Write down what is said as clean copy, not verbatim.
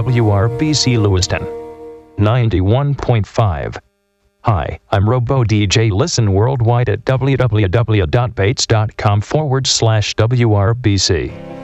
WRBC Lewiston 91.5. Hi, I'm Robo DJ. Listen worldwide at www.bates.com/WRBC.